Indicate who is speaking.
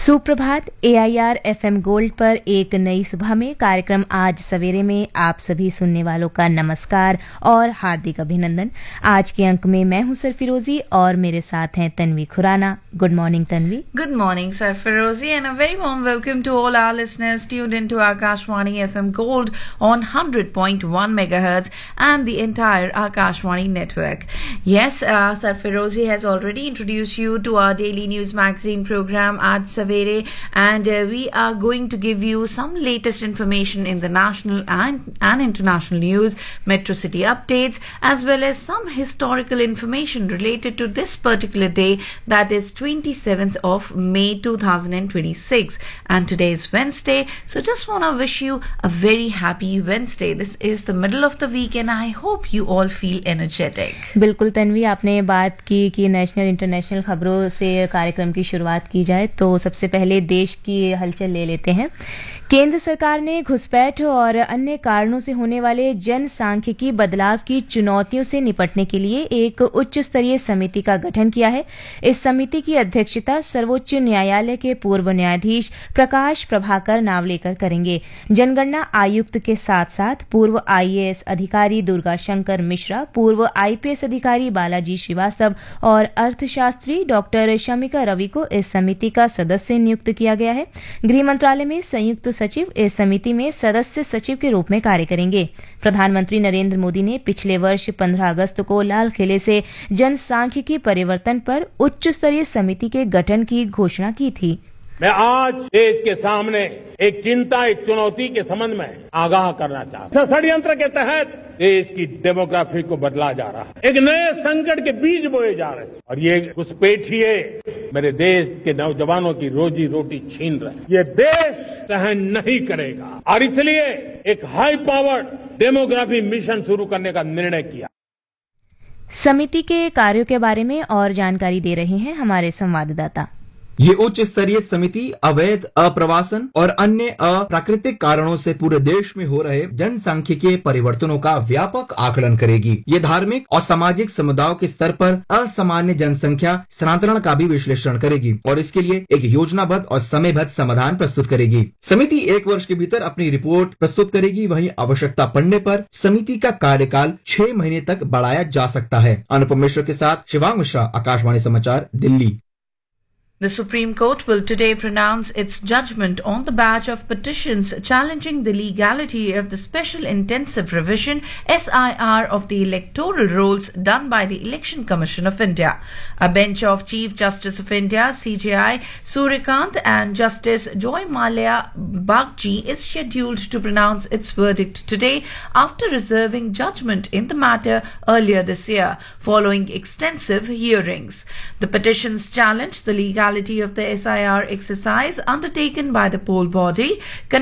Speaker 1: सुप्रभात। AIR FM gold पर एक नई सुबह में कार्यक्रम आज सवेरे में आप सभी सुनने वालों का नमस्कार और हार्दिक अभिनंदन। आज के अंक में मैं हूं सरफिरोजी और मेरे साथ हैं Tanvi Khurana. Good morning Tanvi.
Speaker 2: Good morning, Sarfarozi, and a very warm welcome to all our listeners tuned into Akashwani FM Gold on 100.1 megahertz and the entire Akashwani network. Yes, Sarfarozi has already introduced you to our daily news magazine program Aaj Savere, and we are going to give you some latest information in the national and international news, metro city updates, as well as some historical information related to this particular day, that is 27th of May 2026, and today is Wednesday, so just want to wish you a very happy Wednesday. This is the middle of the week and I hope you all feel energetic.
Speaker 1: बिल्कुल तन्वी, आपने बात की कि national international खबरों से कार्यक्रम की शुरुआत की जाए तो सबसे पहले देश की हलचल ले लेते हैं। केंद्र सरकार ने घुसपैठ और अन्य कारणों से होने वाले जनसांख्यिकी बदलाव की चुनौतियों से निपटने के लिए एक उच्च स्तरीय समिति का गठन किया है। इस समिति की अध्यक्षता सर्वोच्च न्यायालय के पूर्व न्यायाधीश प्रकाश प्रभाकर नावलेकर करेंगे। जनगणना आयुक्त के साथ साथ पूर्व IAS अधिकारी दुर्गा शंकर मिश्रा, पूर्व IPS अधिकारी बालाजी श्रीवास्तव और अर्थशास्त्री डॉक्टर शमिका रवि को इस समिति का सदस्य नियुक्त किया गया है। गृह मंत्रालय में संयुक्त सचिव इस समिति में सदस्य सचिव के रूप में कार्य करेंगे। प्रधानमंत्री नरेंद्र मोदी ने पिछले वर्ष 15 अगस्त को लाल किले से जनसांख्यिकी परिवर्तन पर उच्च स्तरीय समिति के गठन की घोषणा की थी।
Speaker 3: मैं आज देश के सामने एक चिंता, एक चुनौती के संबंध में आगाह करना चाहता हूं। षड्यंत्र के तहत देश की डेमोग्राफी को बदला जा रहा है, एक नए संकट के बीज बोए जा रहे हैं और ये घुसपैठिए मेरे देश के नौजवानों की रोजी रोटी छीन रहे हैं। ये देश सहन नहीं करेगा और इसलिए एक हाई पावर्ड डेमोग्राफी मिशन शुरू करने का निर्णय किया।
Speaker 1: समिति के कार्यों के बारे में और जानकारी दे रहे हैं हमारे संवाददाता।
Speaker 4: ये उच्च स्तरीय समिति अवैध अप्रवासन और अन्य अप्राकृतिक कारणों से पूरे देश में हो रहे जनसांख्यिकीय परिवर्तनों का व्यापक आकलन करेगी। ये धार्मिक और सामाजिक समुदायों के स्तर पर असामान्य जनसंख्या स्थानांतरण का भी विश्लेषण करेगी और इसके लिए एक योजनाबद्ध और समयबद्ध समाधान प्रस्तुत करेगी। समिति 1 वर्ष के भीतर अपनी रिपोर्ट प्रस्तुत करेगी। वहीं आवश्यकता पड़ने पर समिति का कार्यकाल 6 महीने तक बढ़ाया जा सकता है। अनुपम मिश्र के साथ शिवांग मिश्रा, आकाशवाणी समाचार, Delhi.
Speaker 2: The Supreme Court will today pronounce its judgment on the batch of petitions challenging the legality of the Special Intensive Revision SIR of the electoral rolls done by the Election Commission of India. A bench of Chief Justice of India CJI Suryakant and Justice Joy Malia Bagchi is scheduled to pronounce its verdict today after reserving judgment in the matter earlier this year following extensive hearings. The petitions challenge the legality of the SIR exercise undertaken by the poll body,